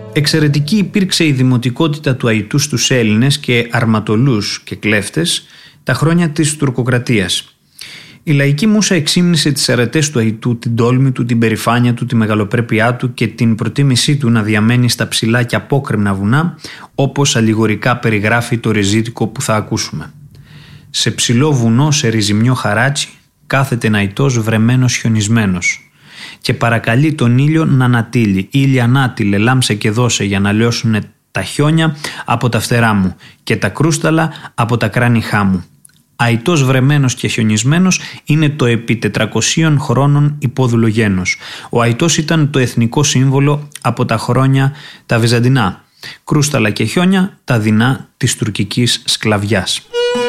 Εξαιρετική υπήρξε η δημοτικότητα του Αϊτού στους Έλληνες και αρματολούς και κλέφτες τα χρόνια της τουρκοκρατίας. Η λαϊκή μούσα εξύμνησε τις αρετές του Αϊτού, την τόλμη του, την περηφάνεια του, τη μεγαλοπρέπειά του και την προτίμησή του να διαμένει στα ψηλά και απόκρημνα βουνά, όπως αλληγορικά περιγράφει το ρεζίτικο που θα ακούσουμε. Σε ψηλό βουνό, σε ριζιμιό χαράτσι, κάθεται ένα Αϊτός βρεμένος χιονισμένος και παρακαλεί τον ήλιο να ανατείλει. «Ήλια ανάτειλε, λάμψε και δώσε για να λιώσουν τα χιόνια από τα φτερά μου και τα κρούσταλα από τα κράνιχά μου». Αϊτός βρεμένος και χιονισμένος είναι το επί 400 χρόνων υπόδουλο γένος. Ο Αϊτός ήταν το εθνικό σύμβολο από τα χρόνια τα βυζαντινά. Κρούσταλα και χιόνια τα δεινά της τουρκικής σκλαβιάς.